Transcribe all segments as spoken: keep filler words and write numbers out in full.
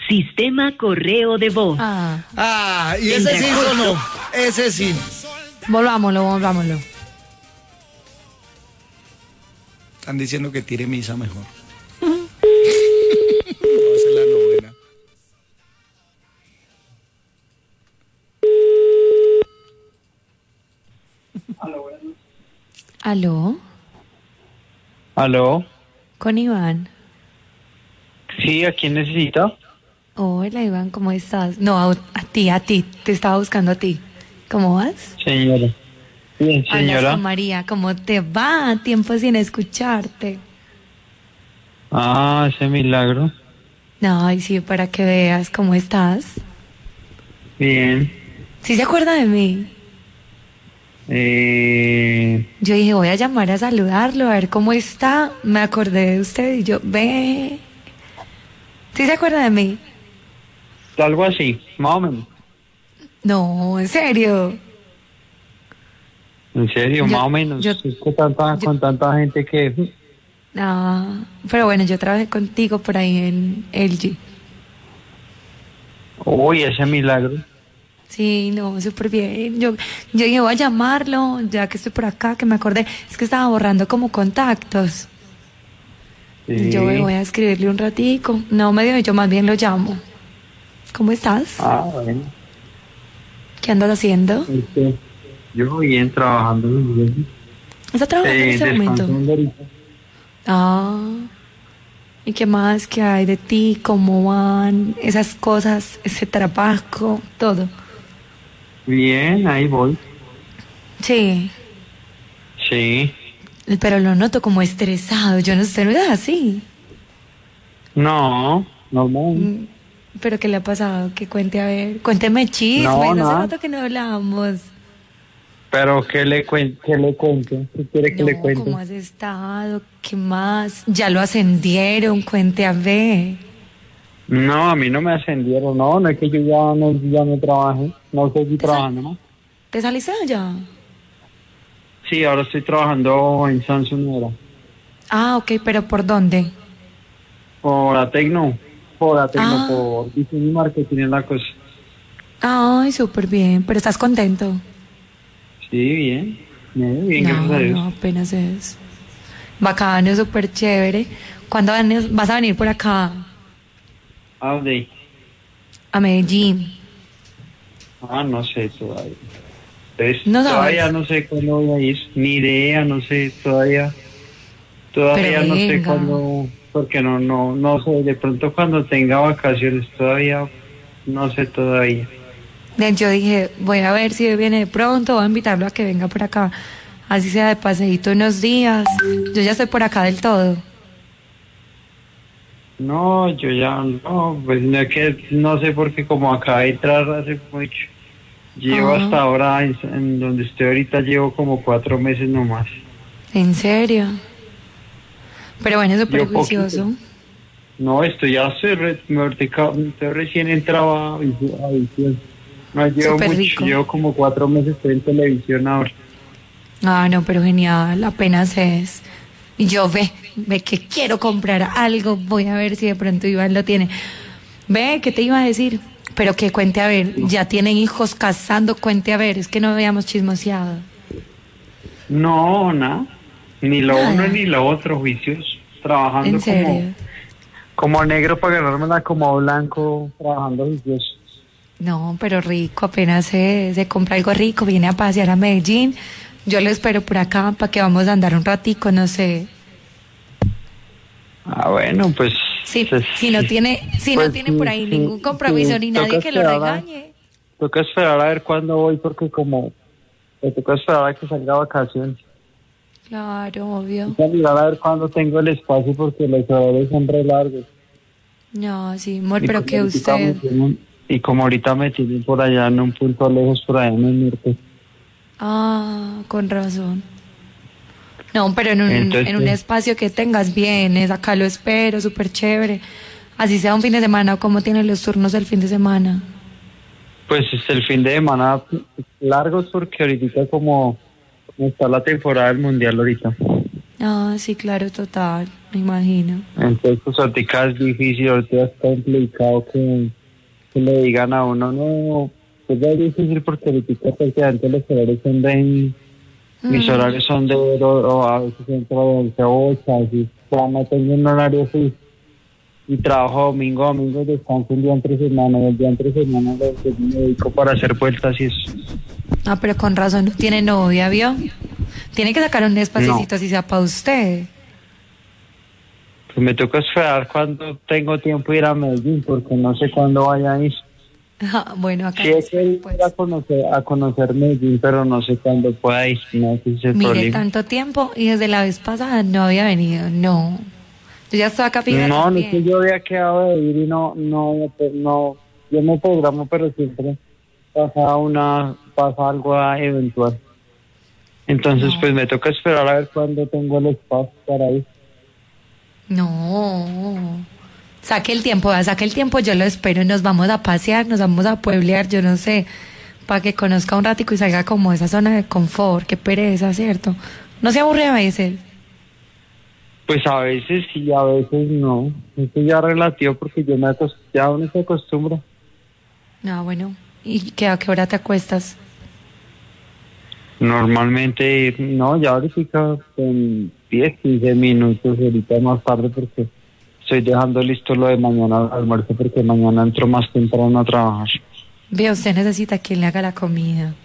Sistema correo de voz. Ah, Ah, y ese sí sonó. Ese sí. volvámoslo, volvámoslo. Están diciendo que tire misa mejor. Voy a hacer la novena. ¿Aló? ¿Aló? Con Iván. Sí, ¿a quién necesita? Hola Iván, ¿cómo estás? No, a, a ti, a ti. Te estaba buscando a ti. ¿Cómo vas? Señora. Bien, Hablas señora. con María. ¿Cómo te va? Tiempo sin escucharte. Ah, ese milagro. Ay, sí, para que veas cómo estás. Bien. ¿Sí se acuerda de mí? Eh, Yo dije, voy a llamar a saludarlo, a ver cómo está. Me acordé de usted y yo, ve. ¿Sí se acuerda de mí? algo así, más o menos. No, en serio. En serio, Yo- más o menos. yo- es que tanta, yo- con tanta gente que... Ah, pero bueno, yo trabajé contigo por ahí en L G. Uy, ese milagro. Sí, no, súper bien. Yo, yo dije, voy a llamarlo, ya que estoy por acá, que me acordé. Es que estaba borrando como contactos. Sí. Yo voy a escribirle un ratico. No me dio, yo más bien lo llamo. ¿Cómo estás? Ah, bueno. ¿Qué andas haciendo? Este, yo bien trabajando. Bien. ¿Estás trabajando en Eh, este momento? descansando ahorita. Ah. ¿Y qué más? ¿Qué hay de ti? ¿Cómo van esas cosas? Ese trabajo, todo. Bien, ahí voy. Sí. Sí. Pero lo noto como estresado. Yo no sé, no es así. No, normal. Mm, ¿Pero qué le ha pasado? Que cuente, a ver. Cuénteme chismes. No, No, hace nada. rato que no hablábamos. Pero ¿qué le cuento? ¿Qué le cuento? ¿Qué quiere que No, le cuente? ¿cómo has estado? ¿Qué más? Ya lo ascendieron. Cuente, a ver. No, a mí no me ascendieron. No, no es que yo ya no, ya no trabaje. No seguí ¿Te trabajando, ¿no? ¿Te saliste de allá? Sí, ahora estoy trabajando en Samsung ahora. Ah, ok, pero ¿por dónde? Por la Tecno. Por la Tecno, Ah. por diseño y marketing es la cosa. Ay, súper bien. ¿Pero estás contento? Sí, bien. Bien, bien, gracias a No, Dios. no, apenas es. Bacano, súper chévere. ¿Cuándo van- vas a venir por acá? ¿A dónde? A Medellín. Ah, no sé todavía. Entonces, No todavía sabes. no sé cuándo voy a ir. Ni idea, no sé, todavía. Todavía Pero no sé venga. cuándo. Porque no, no, no sé. De pronto cuando tenga vacaciones todavía. No sé todavía. De- Yo dije, voy a ver si viene de pronto, voy a invitarlo a que venga por acá. Así sea de paseíto unos días. Yo ya estoy por acá del todo. No, yo ya no, pues no es que no sé porque como acaba de entrar hace mucho, llevo Ah. hasta ahora en, en donde estoy ahorita llevo como cuatro meses nomás. ¿En serio? Pero bueno, súper Yo poquito. juicioso. No, esto ya estoy, re- mejor te ca- estoy recién entrado a, visi- a visión. No llevo Súper mucho, rico. llevo como cuatro meses estoy en televisión ahora. Ah, no, pero genial, apenas es. Y yo ve, ve que quiero comprar algo, voy a ver si de pronto Iván lo tiene. Ve, ¿qué te iba a decir? Pero que cuente a ver, ya tienen hijos casando, cuente a ver, es que no habíamos chismoseado. No, nada, ni lo Nada. uno ni lo otro, juicios, trabajando ¿En serio? como, como negro para ganármela como blanco, trabajando juicioso. No, pero rico, apenas se, se compra algo rico, viene a pasear a Medellín. Yo lo espero por acá para que vamos a andar un ratico, no sé. Ah, bueno, pues... Si, pues, si no tiene, si pues, no tiene por ahí sí, ningún sí, compromiso sí, ni toca nadie que lo esperar a- regañe. Toca esperar a ver cuándo voy porque como... Me toca esperar a que salga vacaciones. Claro, obvio. Toca mirar a ver cuándo tengo el espacio porque los horarios son re largos. No, sí, amor, Y pero como que ahorita me usted... tienen- Y como ahorita me tienen por allá en un punto lejos, por allá en el norte. Ah, con razón. No, pero en un, Entonces, en un sí. espacio que tengas vienes, acá lo espero, súper chévere. Así sea un fin de semana, ¿cómo tienen los turnos del fin de semana? Pues es el fin de semana largos porque ahorita como está la temporada del mundial ahorita. Ah, sí, claro, total, me imagino. Entonces, pues ahorita es difícil, ahorita es complicado que, que le digan a uno, no, pues es difícil porque ahorita prácticamente los horarios son de, mis Mm. horarios son de, o, o a veces entro de once a ocho, así, ya no tengo un horario fijo. Y trabajo domingo a domingo, descanso un día entre semana, y el día entre semana lo que me dedico para hacer vueltas y eso. Ah, pero con razón no tiene novia, ¿vio? Tiene que sacar un espacito No. así sea para usted. Pues me toca esperar cuando tengo tiempo de ir a Medellín, porque no sé cuándo vaya a ir. Ah, bueno, acá Sí, no es que sé, ir pues. a conocer, a conocer Medellín, pero no sé cuándo pueda ir, no ese es el Mire, problema. tanto tiempo y desde la vez pasada no había venido, no. Yo ya estoy acá fija No, no es que también. yo había quedado de ir y no, no, pues, no, yo me programo, pero siempre pasa una, pasa algo eventual. Entonces, No. pues me toca esperar a ver cuándo tengo el espacio para ir. No. Saque el tiempo, vea, saque el tiempo, yo lo espero. Nos vamos a pasear, nos vamos a pueblear, yo no sé, para que conozca un ratico y salga como esa zona de confort. Qué pereza, ¿cierto? No se aburre a veces. Pues a veces sí, a veces no. Eso ya es relativo porque yo me acost- ya uno se acostumbra. Ah, bueno. ¿Y qué, a qué hora te acuestas? Normalmente, no, ya ahorita en diez, quince minutos, ahorita más tarde porque estoy dejando listo lo de mañana al almuerzo porque mañana entro más temprano a trabajar. Vea, usted necesita que le haga la comida.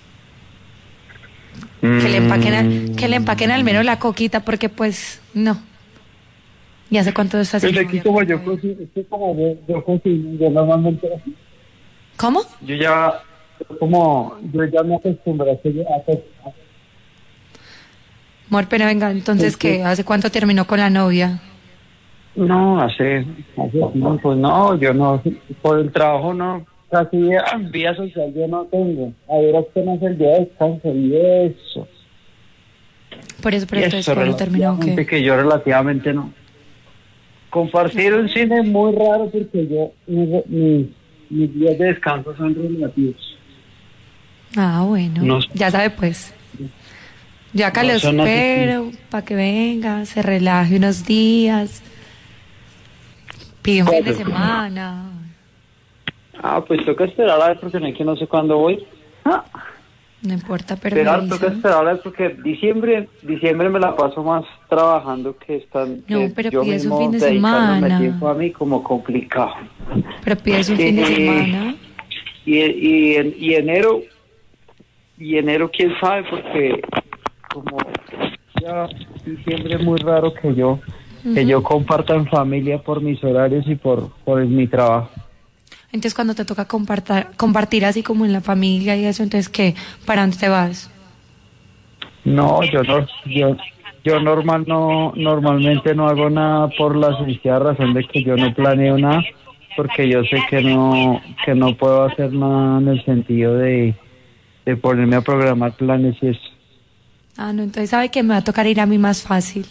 Que le empaquen, al- que le empaquen al menos la coquita, porque pues, no. ¿Y hace cuánto estás Pues sin aquí novia? como yo cocino, es que como yo, yo cocino, yo normalmente, ¿Cómo? yo ya, como, yo ya me acostumbré a hacer, a hacer- Amor, pero venga, entonces, Sí, sí. ¿qué? ¿Hace cuánto terminó con la novia? no, hace, hace tiempo, no, yo no, por el trabajo no, casi ah, vía social yo no tengo, a ver apenas el día de descanso y eso, Por eso, pero y entonces, eso ¿cuándo terminó? relativamente ¿Qué? que yo relativamente no. Compartir un cine es muy raro porque yo, mis, mis, mis días de descanso son relativos. Ah, bueno. No. Ya sabe, pues. Yo acá No, lo eso no sé espero para que venga, se relaje unos días. Pide un fin de Claro. semana. Ah, pues toca esperar a ver porque no es que no sé cuándo voy. Ah. No importa, pero me Esperar, toca avisa. esperar a ver porque diciembre, diciembre me la paso más trabajando que están No, que pero yo pides un mismo fin de dedicándome semana. tiempo a mí como complicado. Pero pides un fin de Sí. semana. Y, y, en- y enero, y enero quién sabe porque como ya diciembre es muy raro que yo que Ujú. yo comparta en familia por mis horarios y por, por mi trabajo. Entonces, cuando te toca compartir, compartir así como en la familia y eso, entonces, ¿qué? ¿Para dónde te vas? No, yo no, yo, yo normal no, normalmente no hago nada por la sencilla razón de que yo no planeo nada, porque yo sé que no, que no puedo hacer nada en el sentido de, de ponerme a programar planes y eso. Ah, no, entonces sabe que me va a tocar ir a mí más fácil.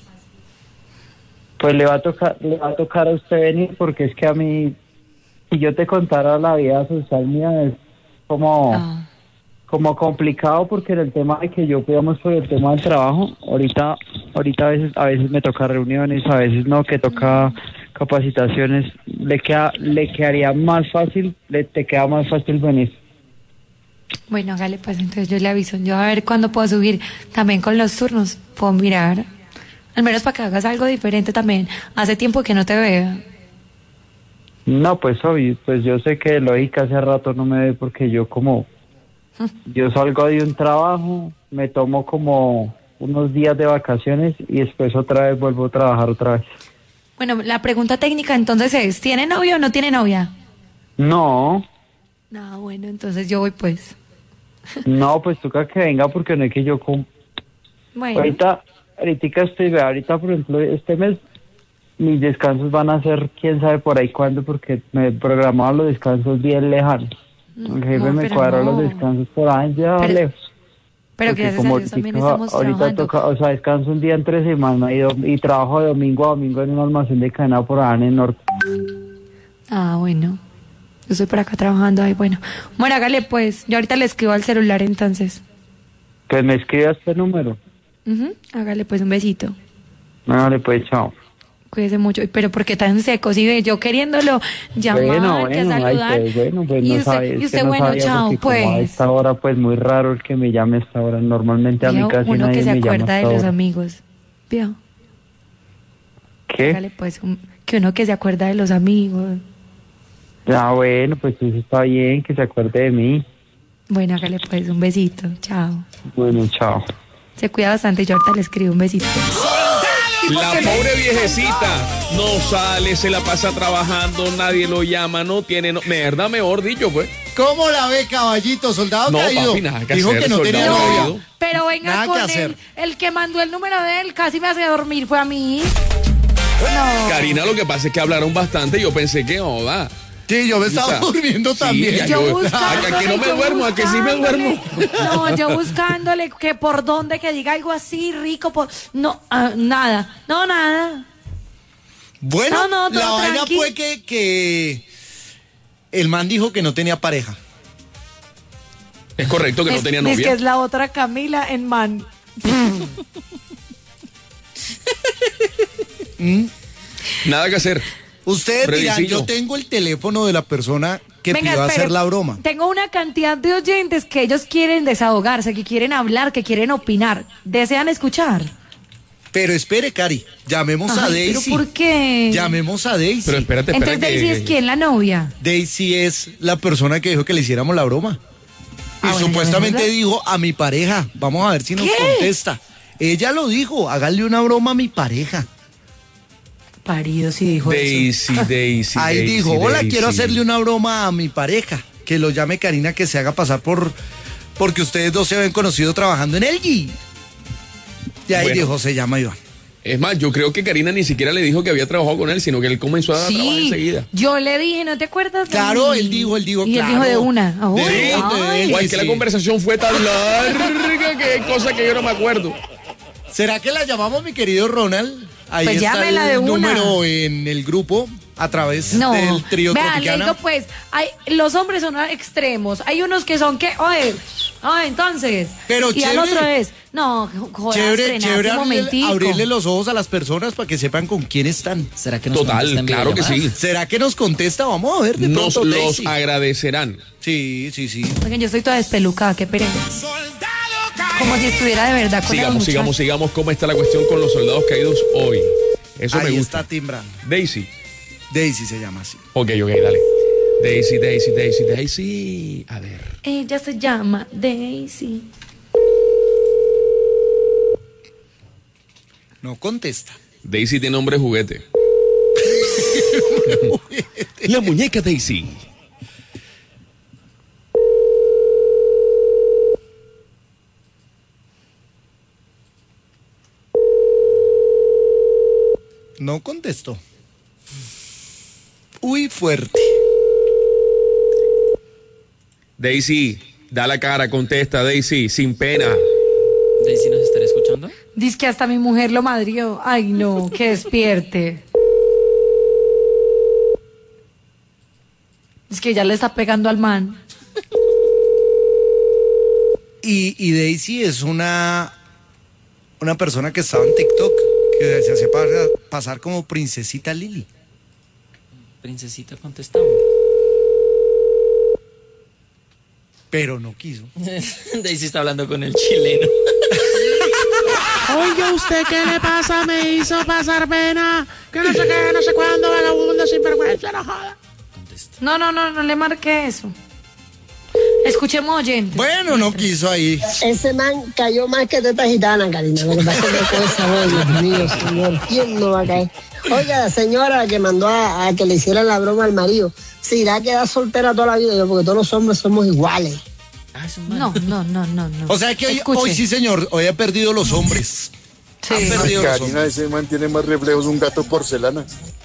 Pues le va a tocar, le va a tocar a usted venir porque es que a mí, si yo te contara la vida social mía es como, Ah, como complicado porque en el tema de que yo cuidamos por el tema del trabajo, ahorita, ahorita a veces, a veces me toca reuniones, a veces no, que toca capacitaciones, le queda, le quedaría más fácil, le te queda más fácil venir. bueno, hágale pues, entonces yo le aviso. Yo a ver cuándo puedo subir. También con los turnos, puedo mirar. Al menos para que hagas algo diferente también. Hace tiempo que no te veo. No, pues obvio, pues yo sé que lógica hace rato no me ve porque yo como, yo salgo de un trabajo, me tomo como unos días de vacaciones y después otra vez vuelvo a trabajar otra vez. Bueno, la pregunta técnica entonces es, ¿tiene novio o no tiene novia? No, Ah, bueno, entonces yo voy pues. no, pues toca que venga porque no es que yo com- Bueno, ahorita, ahorita estoy, vea, ahorita por ejemplo este mes mis descansos van a ser quién sabe por ahí cuándo porque me programaban los descansos bien lejanos. El jefe no, me pero cuadró no. los descansos por ahí ya Pero- lejos. pero Porque gracias a como Dios también ahorita- estamos ahorita trabajando. toca, o sea, descanso un día entre semana y, dom- y trabajo de domingo a domingo en un almacén de cadena por allá en el norte. Ah, bueno. Yo estoy por acá trabajando ahí, bueno. Bueno, hágale pues. Yo ahorita le escribo al celular entonces. Pues me escribe a este número. Ujú, hágale pues un besito. Vale, pues, chao. Cuídese mucho. Pero ¿por qué tan seco? Si ve, yo queriéndolo llamar, Bueno, que bueno, ay, saludar. pues, bueno, pues y no usted, sabía, y es usted que no bueno, sabía chao, porque como a pues. esta hora, pues, muy raro el que me llame a esta hora. Normalmente a mí Vio, casi uno nadie que se me llama acuerda a de esta los hora. amigos. ¿Vio? ¿Qué? Hágale, pues, un- que uno que se acuerda de los amigos. Ah, bueno, pues eso está bien, que se acuerde de mí. Bueno, hágale pues un besito. Chao. Bueno, chao. Se cuida bastante. Yo ahorita le escribo un besito. La pobre viejecita no sale, se la pasa trabajando, nadie lo llama, no tiene, no, verdad, mejor dicho, pues. ¿Cómo la ve, caballito? Soldado No, caído. papi, nada que Dijo hacer, que no tenía soldado novia. caído. Pero venga Nada que con hacer. él. El que mandó el número de él casi me hace dormir. Fue a mí. No. Karina, lo que pasa es que hablaron bastante y yo pensé que, oh, va. Sí, yo me estaba O sea, durmiendo sí, también. ya Yo yo- buscándole, a que no me yo duermo, a que sí me duermo. buscándole. No, yo buscándole que por dónde, que diga algo así rico. Por... No, ah, nada. No, nada. Bueno, No, no, todo la vaina tranqui. fue que, que el man dijo que no tenía pareja. Es correcto que no Es- tenía dice que novia. es la otra Camila en man. Nada que hacer. Ustedes dirán, Fredicillo. yo tengo el teléfono de la persona que Venga, pidió espere. hacer la broma. Tengo una cantidad de oyentes que ellos quieren desahogarse, que quieren hablar, que quieren opinar. ¿Desean escuchar? Pero espere, Cari, llamemos a Ay, Daisy. ¿pero por qué? Llamemos a Daisy. Pero espérate, espérate. Entonces Daisy es quién, la novia. Daisy es la persona que dijo que le hiciéramos la broma. Y Ah, bueno, supuestamente llamémosla. dijo a mi pareja. Vamos a ver si nos ¿Qué? contesta. Ella lo dijo, hágale una broma a mi pareja. Parido, sí dijo eso. Daisy, Daisy. Ahí Daisy, dijo, hola, Daisy. quiero hacerle una broma a mi pareja. Que lo llame Karina, que se haga pasar por... Porque ustedes dos se habían conocido trabajando en el G. Y ahí Bueno. dijo, se llama Iván. Es más, yo creo que Karina ni siquiera le dijo que había trabajado con él, sino que él comenzó a trabajar Sí, enseguida. yo le dije, ¿no te acuerdas? de Claro, mí? él dijo, él dijo, Y claro. él dijo de una. Ah, De- uy, de- ay. de- O es que la sí. conversación fue tan larga que hay cosas que yo no me acuerdo. ¿Será que la llamamos, mi querido Ronald? Ahí Pues está llámela el de una. número en el grupo a través No, del trío vean, le Tropicana. digo pues, hay, los hombres son extremos, hay unos que son que, oye, oye, entonces, Pero y al chévere. otro es, no, jodas, Chévere, frenate chévere un abrirle, momentico. abrirle los ojos a las personas para que sepan con quién están. ¿Será que nos Total, contesta en claro que videollamada? sí. ¿Será que nos contesta? Vamos a ver de Nos pronto, los Daisy. agradecerán. Sí, sí, sí. Oigan, yo estoy toda despelucada, qué pereza. Como si estuviera de verdad con el Sigamos, muchacho. sigamos, sigamos. ¿Cómo está la cuestión con los soldados caídos hoy? Eso Ahí me gusta. está timbrando. Daisy. Daisy se llama así. Ok, ok, dale. Daisy, Daisy, Daisy, Daisy. A ver. Ella se llama Daisy. No contesta. Daisy tiene nombre de juguete. La muñeca Daisy. No contestó. Uy, fuerte. Daisy, da la cara, contesta, Daisy, sin pena. Daisy, ¿nos estará escuchando? Dice que hasta mi mujer lo madrió. Ay, no, que despierte. Es que ya le está pegando al man. Y, y Daisy es una, una persona que estaba en TikTok, que se hace pa- pasar como princesita Lili. Princesita, contestamos. Pero no quiso. Daisy está hablando con el chileno. Oiga, ¿usted qué le pasa? Me hizo pasar pena. Que no sé qué, no sé cuándo, vagabundo, sinvergüenza, no joda. Contesta. No, no, no, no le marque eso. Escuchemos oyentes. Bueno, no quiso ahí. Ese man cayó más que teta gitana, Karina. Lo que pasa es que con esa voz, Dios mío, señor, ¿quién no va a caer? Oiga, la señora que mandó a, a que le hicieran la broma al marido, se irá a quedar soltera toda la vida, yo, porque todos los hombres somos iguales. Ah, es un man. No, no, no, no, no. O sea que hoy, Escuche. hoy sí, señor, hoy ha perdido los hombres. Sí. Han perdido los hombres. Karina, ese man tiene más reflejos un gato porcelana.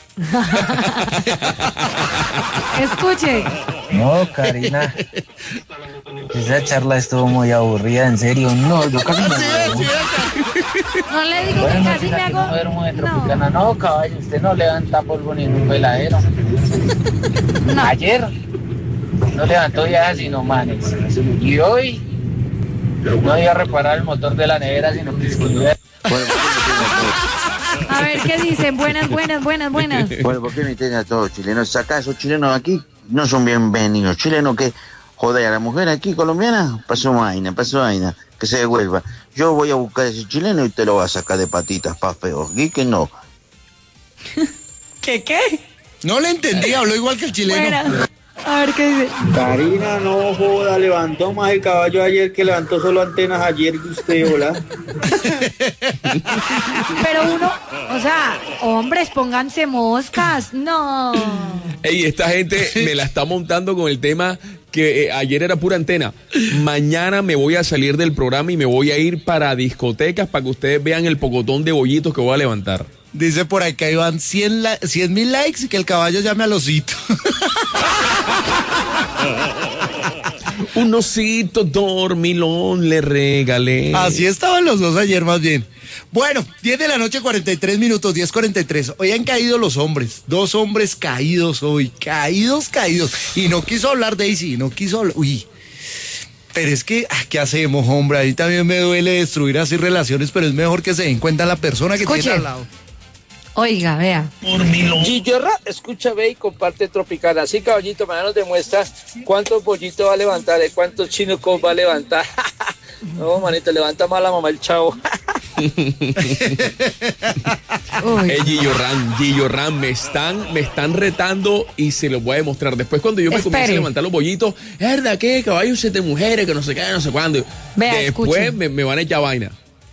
Escuche. No, Karina. Esa charla estuvo muy aburrida, en serio. No, yo casi me duermo. No le digo Bueno, que no casi me diga que no hago. duermo de No, Tropicana. No, caballo, usted no levanta polvo ni en un veladero. no. Ayer no levantó viejas sino manes. Y hoy no iba a reparar el motor de la nevera, sino que escribía. A ver, ¿qué dicen? Buenas, buenas, buenas, buenas. Bueno, ¿por qué me tienen a todos chilenos? Acá esos chilenos aquí no son bienvenidos. Chilenos que joder a la mujer aquí colombiana, pasó vaina, pasó vaina, que se devuelva. Yo voy a buscar a ese chileno y te lo voy a sacar de patitas, pa' feo. Aquí que no. ¿Qué, qué? No le entendí, habló igual que el chileno. Buena. A ver, ¿qué dice? Karina, no joda, levantó más el caballo ayer que levantó solo antenas ayer que usted, hola. Pero uno, o sea, hombres, pónganse moscas. No. Ey, esta gente me la está montando con el tema que eh, ayer era pura antena. Mañana me voy a salir del programa y me voy a ir para discotecas para que ustedes vean el pocotón de bollitos que voy a levantar. Dice por ahí que iban cien mil likes y que el caballo llame al osito. Un osito dormilón le regalé. Así estaban los dos ayer más bien. Bueno, diez de la noche, cuarenta y tres minutos, diez cuarenta y tres. Hoy han caído los hombres, dos hombres caídos hoy, caídos, caídos. Y no quiso hablar Daisy, no quiso hablar, uy. Pero es que, ah, ¿qué hacemos, hombre? A mí también me duele destruir así relaciones, pero es mejor que se den cuenta la persona que Escuche. tiene al lado. Oiga, vea. Gillerra, escucha, ve y comparte Tropical. Así, caballito, mañana nos demuestra cuántos bollitos va a levantar, eh, cuántos chinucos va a levantar. No, manito, levanta más la mamá el chavo. Eh, Gillo Ram, Gillo Ram, me están, me están retando y se los voy a demostrar. Después cuando yo me Espere. comience a levantar los bollitos, es verdad que caballo siete mujeres, que no sé qué, no sé cuándo. Vea, Después escuche. me, me van a echar vaina.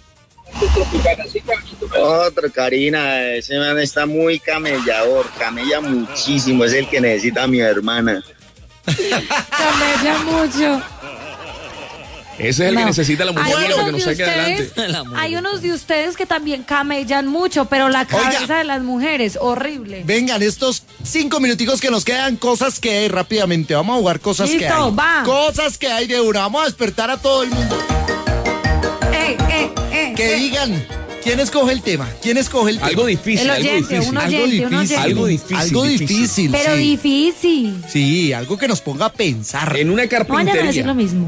Otra, Karina, ese man está muy camellador, camella muchísimo, es el que necesita a mi hermana. Camella mucho. Ese es el No. que necesita la mujer Hay para que unos nos de saque adelante. ustedes- Hay unos de ustedes que también camellan mucho, pero la cabeza Oiga. de las mujeres, horrible. Vengan, estos cinco minuticos que nos quedan, cosas que hay rápidamente. Vamos a jugar cosas que Listo, hay. va. Cosas que hay de una. Vamos a despertar a todo el mundo. Eh, eh, eh, Que eh. digan, ¿quién escoge el tema? ¿Quién escoge el tema? Algo difícil, El algo oyente, difícil. un Algo oyente, un difícil. oyente. Algo difícil, Algo difícil. difícil, Pero sí. difícil. Sí, algo que nos ponga a pensar. En una No vayan a decir carpintería. lo mismo.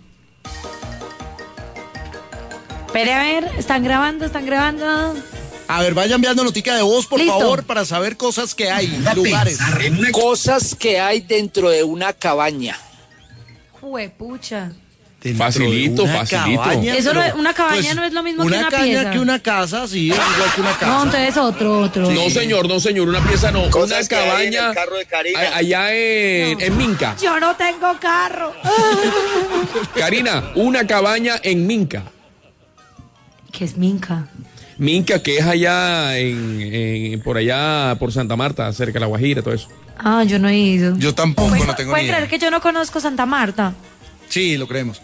Espere, a ver, están grabando, están grabando. A ver, vayan enviando notica de voz, por Listo. favor, para saber cosas que hay, lugares. Cosas que hay dentro de una cabaña. Juepucha. Dentro Facilito, de una facilito. cabaña, Eso no pero, es- una cabaña pues, no es lo mismo que una caña pieza. que una casa, sí, es igual que una casa. No, entonces otro, otro. No, señor, no, señor, una pieza no. Cosas Una que hay en cabaña el carro de Karina. a- allá en, en Minca. Yo no tengo carro. Karina, una cabaña en Minca. ¿Qué es Minca? Minca, que es allá en, en- por allá, por Santa Marta, cerca de La Guajira, todo eso. Ah, yo no he ido. Yo tampoco, ¿Pueden- no tengo ni ¿Pueden idea. creer que yo no conozco Santa Marta? Sí, lo creemos.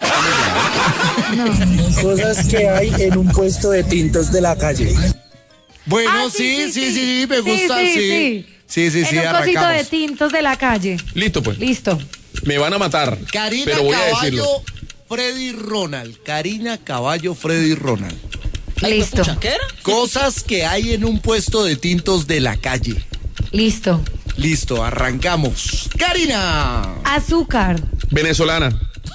Cosas que hay en un puesto de tintos de la calle. Bueno, Ah, sí, sí, sí, me gusta, sí, sí. sí. Sí, sí, sí, En un cosito de arrancamos. tintos de la calle. Listo, pues. Listo. Me van a matar. Karina pero voy a Caballo, decirlo. Freddy Ronald. Karina Caballo, Freddy Ronald. Listo. ¿Qué era? Cosas que hay en un puesto de tintos de la calle. Listo. Listo, arrancamos. Karina. Azúcar. Venezolana.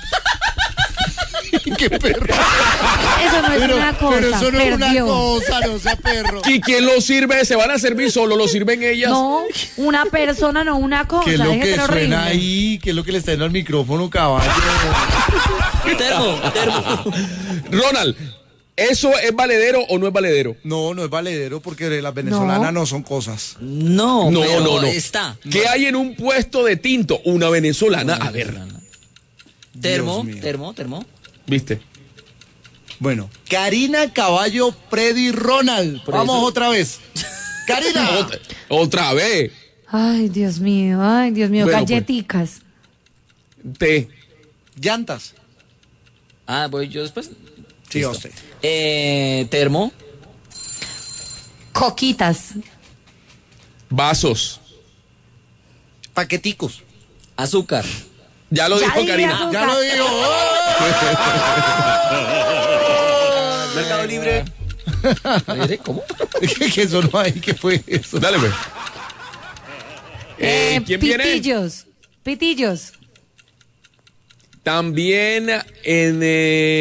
Qué perro. Eso no es Pero, una cosa. pero eso no es una perdió. cosa, no sea perro. ¿Y quién lo sirve? ¿Se van a servir solo? ¿Lo sirven ellas? No, una persona, no una cosa. ¿Qué es lo Deje de que ser horrible. suena ahí? ¿Qué es lo que le está dando al micrófono, caballo? Termo, termo. Ronald, ¿eso es valedero o no es valedero? No, no es valedero porque las venezolanas no, son cosas. No, No, pero no, no. está. ¿Qué hay en un puesto de tinto? Una venezolana. A ver, Termo, Dios mío. termo, termo. ¿viste? Bueno, Karina Caballo, Freddy Ronald. Por Vamos eso- otra vez. Karina. Otra, otra vez. Ay, Dios mío, ay, Dios mío, Bueno, pues. galletitas. Té. Llantas. Ah, voy yo después. Sí, Listo. a usted. Eh, termo, Coquitas. Vasos. Paqueticos. azúcar. Ya lo Ya dijo dije Karina. azúcar. Ya lo digo. Mercado Libre. ¿Cómo? ¿Qué eso no hay? ¿Qué fue eso? Dale, pues. Eh, Eh, ¿Quién viene? pitillos. Pitillos. También en... eh,